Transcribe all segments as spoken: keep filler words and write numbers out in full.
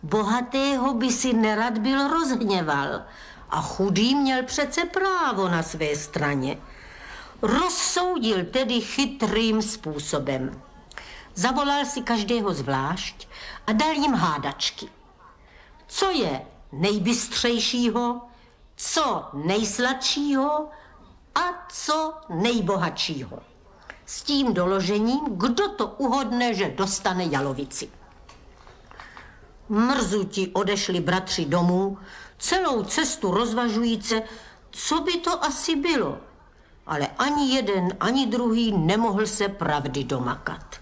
Bohatého by si nerad byl rozhněval a chudý měl přece právo na své straně. Rozsoudil tedy chytrým způsobem. Zavolal si každého zvlášť a dal jim hádačky. Co je nejbystřejšího, co nejsladšího a co nejbohatšího. S tím doložením, kdo to uhodne, že dostane jalovici. Mrzuti odešli bratři domů, celou cestu rozvažujíce, co by to asi bylo. Ale ani jeden, ani druhý nemohl se pravdy domakat.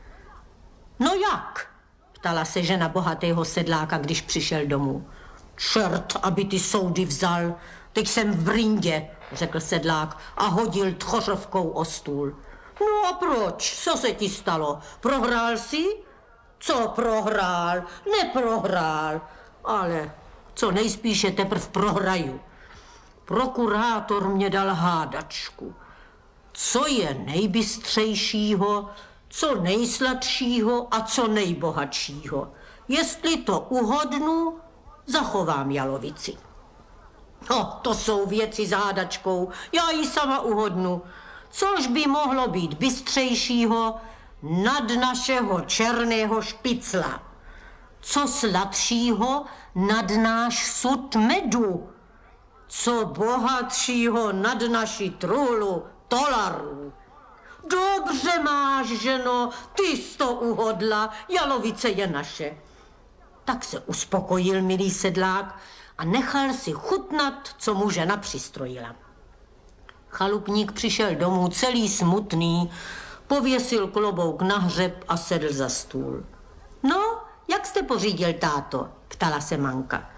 No jak? Ptala se žena bohatého sedláka, když přišel domů. Čert, aby ty soudy vzal, teď jsem v rindě, řekl sedlák a hodil tchořovkou o stůl. No a proč? Co se ti stalo? Prohrál jsi? Co prohrál? Neprohrál. Ale co nejspíše teprv prohraju. Prokurátor mě dal hádačku. Co je nejbystřejšího, co nejsladšího a co nejbohatšího. Jestli to uhodnu, zachovám jalovici. No, to jsou věci s hádačkou, já ji sama uhodnu. Což by mohlo být bystřejšího nad našeho černého špicla. Co sladšího nad náš sud medu. Co bohatšího nad naši truhlu tolarů. Dobře máš, ženo, ty jsi to uhodla, jalovice je naše. Tak se uspokojil milý sedlák a nechal si chutnat, co mu žena přistrojila. Chalupník přišel domů celý smutný, pověsil klobouk na hřeb a sedl za stůl. No, jak jste pořídil, táto? Ptala se manka.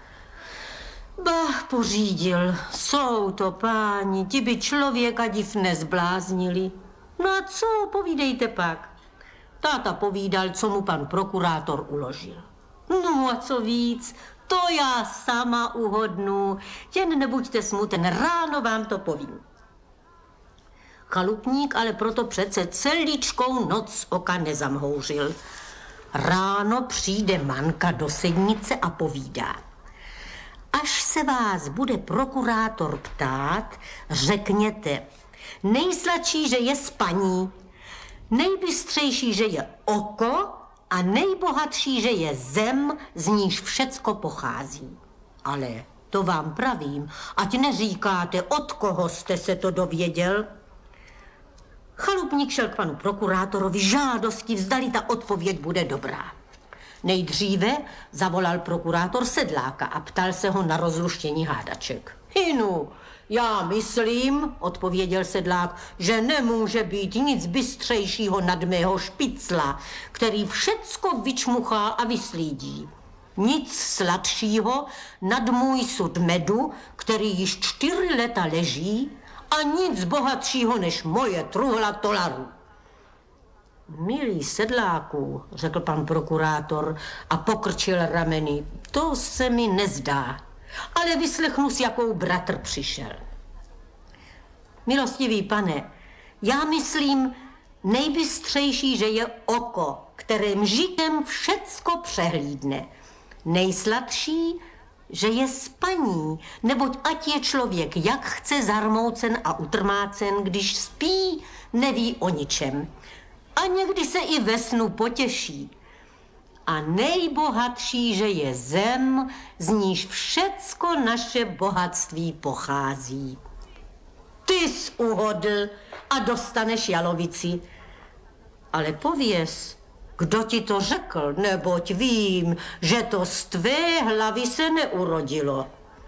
Bah, pořídil, jsou to páni, ti by člověka div nezbláznili. No a co, povídejte pak. Táta povídal, co mu pan prokurátor uložil. No a co víc, to já sama uhodnu, jen nebuďte smuten, ráno vám to povím. Chalupník ale proto přece celíčkou noc oka nezamhouřil. Ráno přijde manka do sednice a povídá. Až se vás bude prokurátor ptát, řekněte, nejsladší, že je spaní, nejbystřejší, že je oko a nejbohatší, že je zem, z níž všecko pochází. Ale to vám pravím, ať neříkáte, od koho jste se to dověděl. Chalupník šel k panu prokurátorovi žádosti, vzdali ta odpověď bude dobrá. Nejdříve zavolal prokurátor sedláka a ptal se ho na rozluštění hádaček. Hinu, já myslím, odpověděl sedlák, že nemůže být nic bystřejšího nad mého špicla, který všecko vyčmuchá a vyslídí. Nic sladšího nad můj sud medu, který již čtyři leta leží, a nic bohatšího než moje truhla tolarů. Milý sedláku, řekl pan prokurátor a pokrčil rameny, to se mi nezdá, ale vyslechnu si, jakou bratr přišel. Milostivý pane, já myslím, nejbystřejší, že je oko, které mžikem všecko přehlídne. Nejsladší, že je spaní, neboť ať je člověk jak chce zarmoucen a utrmácen, když spí, neví o ničem. A někdy se i ve snu potěší. A nejbohatší, že je zem, z níž všecko naše bohatství pochází. Ty jsi uhodl a dostaneš jalovici. Ale pověz, kdo ti to řekl, neboť vím, že to z tvé hlavy se neurodilo.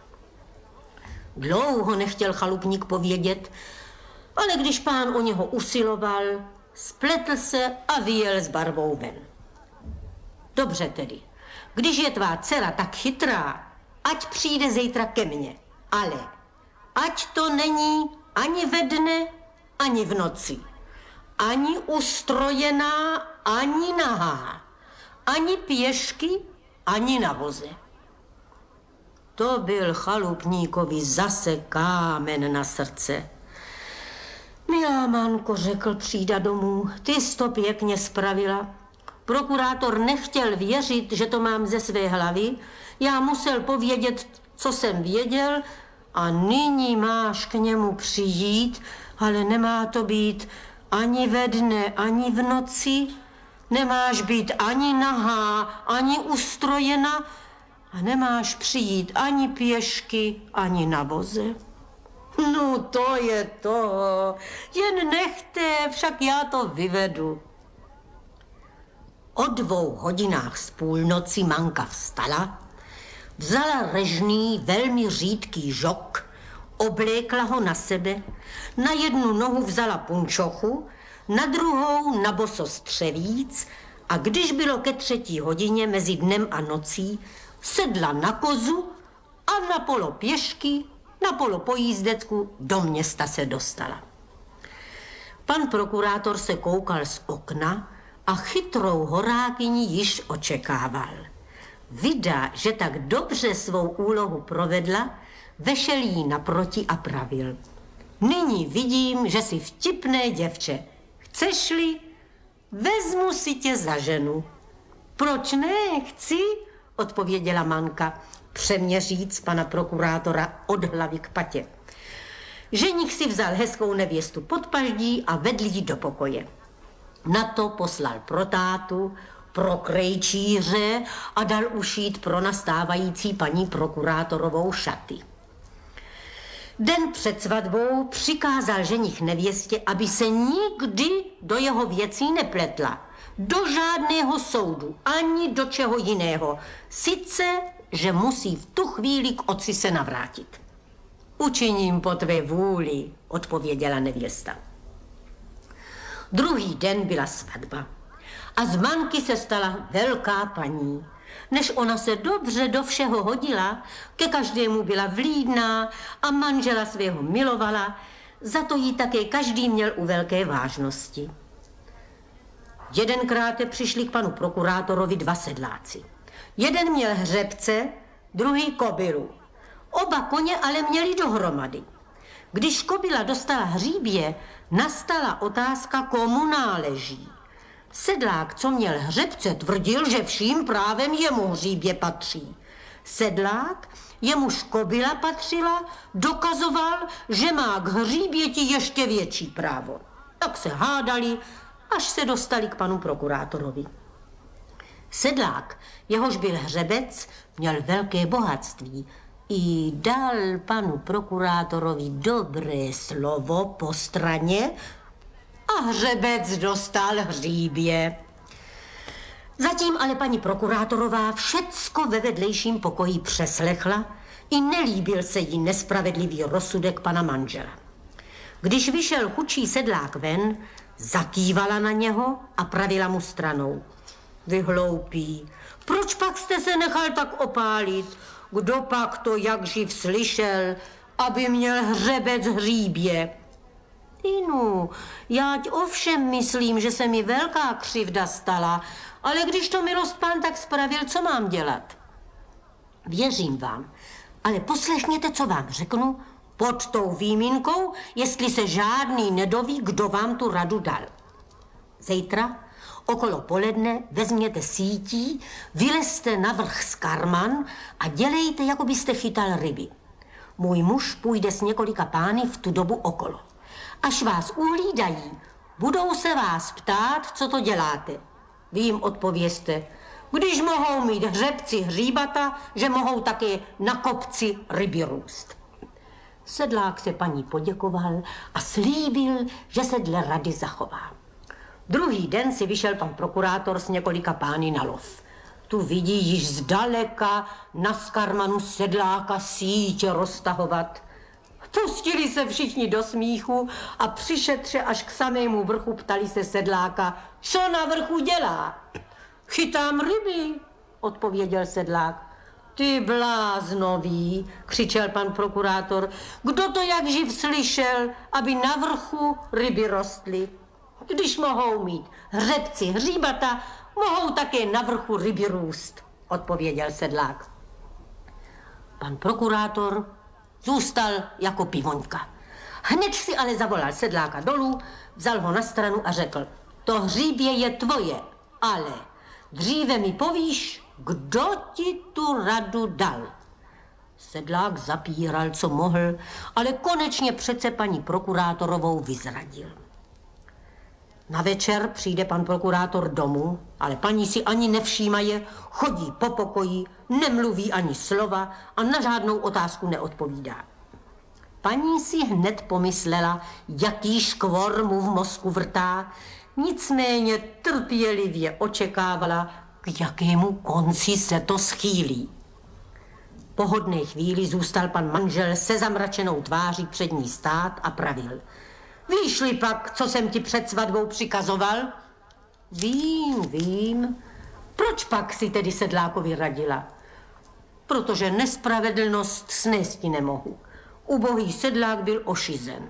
Dlouho nechtěl chalupník povědět, ale když pán o něho usiloval, spletl se a vyjel s barvou ven. Dobře tedy, když je tvá dcera tak chytrá, ať přijde zítra ke mně, ale ať to není ani ve dne, ani v noci. Ani ustrojená, ani nahá, ani pěšky, ani na voze. To byl chalupníkovi zase kámen na srdce. Milá manko, řekl, přijda domů, ty jsi to pěkně spravila. Prokurátor nechtěl věřit, že to mám ze své hlavy. Já musel povědět, co jsem věděl, a nyní máš k němu přijít, ale nemá to být ani ve dne, ani v noci. Nemáš být ani nahá, ani ustrojena a nemáš přijít ani pěšky, ani na voze. No to je to, jen nechte, však já to vyvedu. O dvou hodinách z půlnoci Manka vstala, vzala režný, velmi řídký žok, oblékla ho na sebe, na jednu nohu vzala punčochu, na druhou na boso střevíc a když bylo ke třetí hodině mezi dnem a nocí, sedla na kozu a na polo pěšky, na polo pojízdecku do města se dostala. Pan prokurátor se koukal z okna a chytrou horákyni již očekával. Vida, že tak dobře svou úlohu provedla, vešel jí naproti a pravil. Nyní vidím, že jsi vtipné děvče. Chceš-li, vezmu si tě za ženu. Proč ne, chci, odpověděla Manka, přeměříc pana prokurátora od hlavy k patě. Ženich si vzal hezkou nevěstu pod paždí a vedl jí do pokoje. Na to poslal pro tátu, pro krejčíře a dal ušít pro nastávající paní prokurátorovou šaty. Den před svatbou přikázal ženich nevěstě, aby se nikdy do jeho věcí nepletla. Do žádného soudu, ani do čeho jiného. Sice, že musí v tu chvíli k otci se navrátit. Učiním po tvé vůli, odpověděla nevěsta. Druhý den byla svatba a z Manky se stala velká paní. Než ona se dobře do všeho hodila, ke každému byla vlídná a manžela svého milovala, za to jí také každý měl u velké vážnosti. Jedenkrát přišli k panu prokurátorovi dva sedláci. Jeden měl hřebce, druhý kobylu. Oba koně ale měli dohromady. Když kobyla dostala hříbě, nastala otázka, komu náleží. Sedlák, co měl hřebce, tvrdil, že vším právem jemu hříbě patří. Sedlák, jemuž kobyla patřila, dokazoval, že má k hříběti ještě větší právo. Tak se hádali, až se dostali k panu prokurátorovi. Sedlák, jehož byl hřebec, měl velké bohatství. I dal panu prokurátorovi dobré slovo po straně a hřebec dostal hříbě. Zatím ale paní prokurátorová všecko ve vedlejším pokoji přeslechla i nelíbil se jí nespravedlivý rozsudek pana manžela. Když vyšel chudší sedlák ven, zakývala na něho a pravila mu stranou. Vy hloupý, proč pak jste se nechal tak opálit? Kdo pak to jak živ slyšel, aby měl hřebec hříbě? Inu, já ovšem myslím, že se mi velká křivda stala, ale když to milost pán tak spravil, co mám dělat? Věřím vám, ale poslechněte, co vám řeknu, pod tou výjimkou, jestli se žádný nedoví, kdo vám tu radu dal. Zítra okolo poledne vezměte sítí, vylezte na vrch z karman a dělejte, jako byste chytal ryby. Můj muž půjde s několika pány v tu dobu okolo. Až vás uhlídají, budou se vás ptát, co to děláte. Vy jim odpovězte, když mohou mít hřebci hříbata, že mohou také na kopci ryby růst. Sedlák se paní poděkoval a slíbil, že se dle rady zachová. Druhý den si vyšel pan prokurátor s několika pány na lov. Tu vidí již zdaleka na skarmanu sedláka sítě roztahovat. Pustili se všichni do smíchu a přišetře až k samému vrchu ptali se sedláka, co na vrchu dělá. Chytám ryby, odpověděl sedlák. Ty bláznový, křičel pan prokurátor, kdo to jak živ slyšel, aby na vrchu ryby rostly. Když mohou mít hřebci hříbata, mohou také na vrchu ryby růst, odpověděl sedlák. Pan prokurátor zůstal jako pivoňka. Hned si ale zavolal sedláka dolů, vzal ho na stranu a řekl, to hříbě je tvoje, ale Dříve mi povíš, kdo ti tu radu dal. Sedlák zapíral, co mohl, ale konečně přece paní prokurátorovou vyzradil. Na večer přijde pan prokurátor domů, ale paní si ani nevšíma je, chodí po pokoji, nemluví ani slova a na žádnou otázku neodpovídá. Paní si hned pomyslela, jaký škvor mu v mozku vrtá, nicméně trpělivě očekávala, k jakému konci se to schýlí. Po hodné chvíli zůstal pan manžel se zamračenou tváří před ní stát a pravil. Víš-li pak, co jsem ti před svatbou přikazoval? Vím, vím. Proč pak si tedy sedlákovi radila? Protože nespravedlnost snésti nemohu. Ubohý sedlák byl ošizen.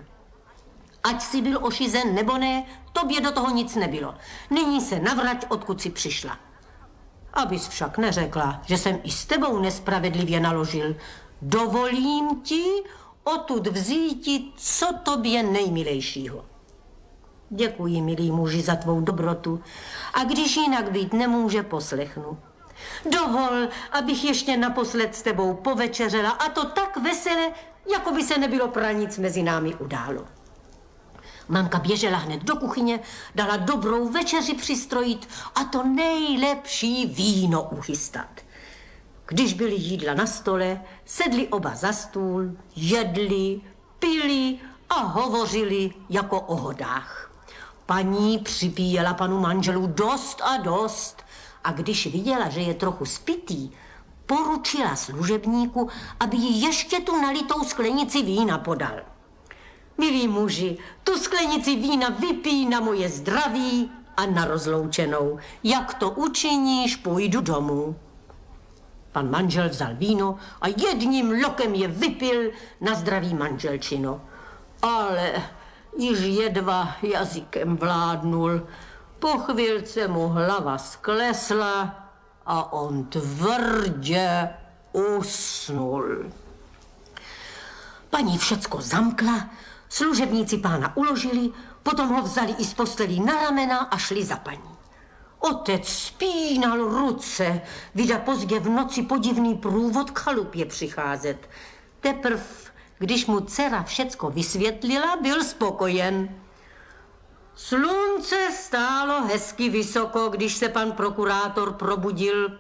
Ať si byl ošizen nebo ne, tobě do toho nic nebylo. Nyní se navrať, odkud si přišla. Abys však neřekla, že jsem i s tebou nespravedlivě naložil. Dovolím ti odtud vzíti, co tobě nejmilejšího. Děkuji, milý muži, za tvou dobrotu. A když jinak být nemůže, poslechnu. Dovol, abych ještě naposled s tebou povečeřela, a to tak vesele, jako by se nebylo pranic mezi námi událo. Mamka běžela hned do kuchyně, dala dobrou večeři přistrojit a to nejlepší víno uchystat. Když byly jídla na stole, sedli oba za stůl, jedli, pili a hovořili jako o hodách. Paní připíjela panu manželu dost a dost a když viděla, že je trochu spitý, poručila služebníku, aby jí ještě tu nalitou sklenici vína podal. Milí muži, tu sklenici vína vypij na moje zdraví a na rozloučenou. Jak to učiníš, půjdu domů. Pan manžel vzal víno a jedním lokem je vypil na zdraví manželčino. Ale již jedva jazykem vládnul. Po chvilce mu hlava sklesla a on tvrdě usnul. Paní všecko zamkla, služebníci pána uložili, potom ho vzali i z postelí na ramena a šli za paní. Otec spínal ruce, vida pozdě v noci podivný průvod k chalupě přicházet. Teprv, když mu dcera všecko vysvětlila, byl spokojen. Slunce stálo hezky vysoko, když se pan prokurátor probudil.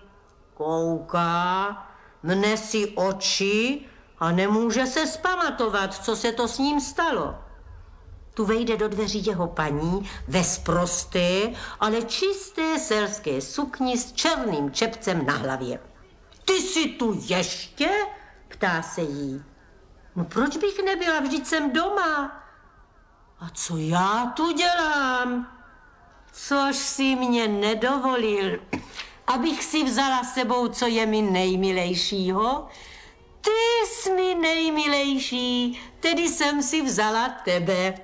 Kouká, mne si oči a nemůže se zpamatovat, co se to s ním stalo. Tu vejde do dveří jeho paní ve sprosté, ale čisté selské sukni s černým čepcem na hlavě. Ty jsi tu ještě? Ptá se jí. No proč bych nebyla, vždyť jsem doma. A co já tu dělám? Což si mě nedovolil, abych si vzala sebou, co je mi nejmilejšího. Ty jsi mi nejmilejší, tedy jsem si vzala tebe.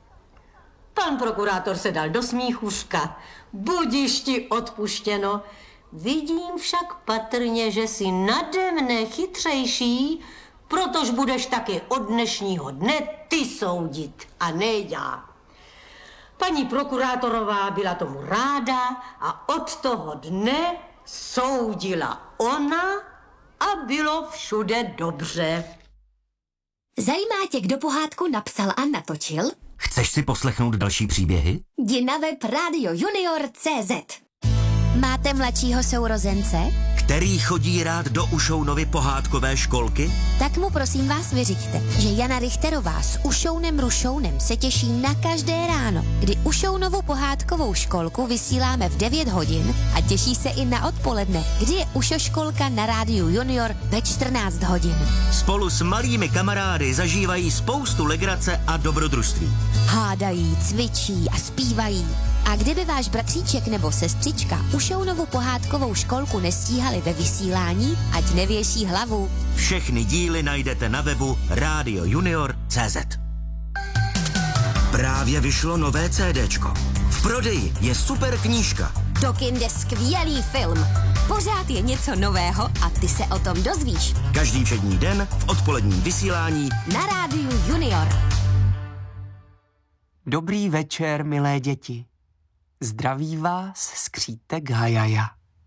Pan prokurátor se dal do smíchuška. Budiš ti odpuštěno. Vidím však patrně, že jsi nade mne chytřejší, protože budeš taky od dnešního dne ty soudit a ne já. Paní prokurátorová byla tomu ráda a od toho dne soudila ona a bylo všude dobře. Zajímá tě, kdo pohádku napsal a natočil? Chceš si poslechnout další příběhy? Jdi na web radio junior tečka cé zet. Máte mladšího sourozence? Který chodí rád do Ušounovy pohádkové školky? Tak mu prosím vás vyřiďte, že Jana Richterová s Ušounem Rušounem se těší na každé ráno, kdy Ušounovu pohádkovou školku vysíláme v devět hodin a těší se i na odpoledne, kdy je Ušoškolka na rádiu Junior ve čtrnáct hodin. Spolu s malými kamarády zažívají spoustu legrace a dobrodružství. Hádají, cvičí a zpívají. A kdyby váš bratříček nebo sestřička Ušounovu pohádkovou školku nestíhali ve vysílání, ať nevěší hlavu. Všechny díly najdete na webu radio junior tečka cé zet. Právě vyšlo nové CDčko. V prodeji je super knížka. Do kin jde skvělý film. Pořád je něco nového a ty se o tom dozvíš. Každý všední den v odpoledním vysílání na rádiu Junior. Dobrý večer, milé děti. Zdraví vás skřítek Hajaja.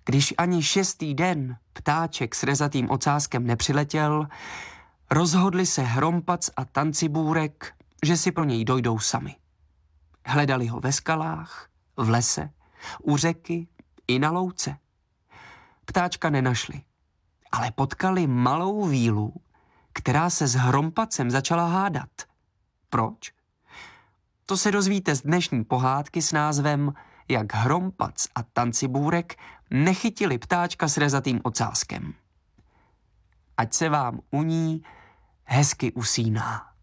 Když ani šestý den ptáček s rezatým ocáskem nepřiletěl, rozhodli se Hrompac a Tancibůrek, že si pro něj dojdou sami. Hledali ho ve skalách, v lese, u řeky i na louce. Ptáčka nenašli, ale potkali malou vílu, která se s Hrompacem začala hádat. Proč? To se dozvíte z dnešní pohádky s názvem Jak Hrompac a Tancibůrek nechytili ptáčka s rezatým ocáskem. Ať se vám u ní hezky usíná.